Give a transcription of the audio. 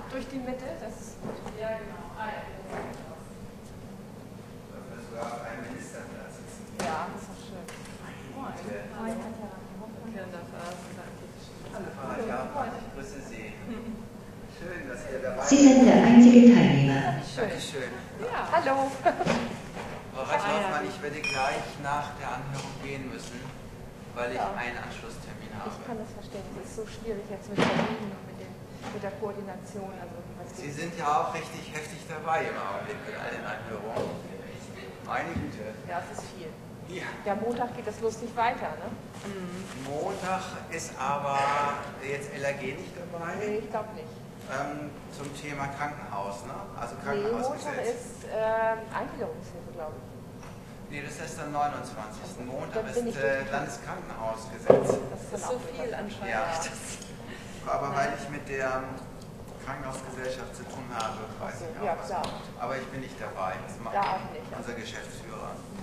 durch die Mitte, das ist gut. Ja, genau. Ah, ja, das sieht aus. Dafür sogar auf einem Ministerplatz sitzen. Ja, das ist doch schön. Hallo Frau Hatja, ich grüße Sie. Schön, dass ihr dabei seid. Sie sind der einzige Teilnehmer. Dankeschön. Ja, hallo. Frau Reithoffmann, ich werde gleich nach der Anhörung gehen müssen, weil ich einen Anschlusstermin habe. Ich kann das verstehen. Es ist so schwierig jetzt mit Terminen und mit der Koordination. Also, Sie sind ja auch richtig heftig dabei im Augenblick mit all den Anhörungen. Meine Güte. ja, es ist viel. Ja. Ja, Montag geht das lustig weiter, ne? Montag ist aber jetzt LAG nicht dabei. Nee, ich glaube nicht. Zum Thema Krankenhaus, ne? Also Nee, Montag Krankenhausgesetz. ist Eingliederungshilfe, glaube ich. Nee, das ist am 29. Montag Dann ist bin ich durch. Landeskrankenhausgesetz. Das Das ist so viel anscheinend. Ja. Aber weil ich mit der Krankenhausgesellschaft zu tun habe, weiß ich auch Ja, was klar. kommt. Aber ich bin nicht dabei. Das macht Da auch nicht. unser Geschäftsführer.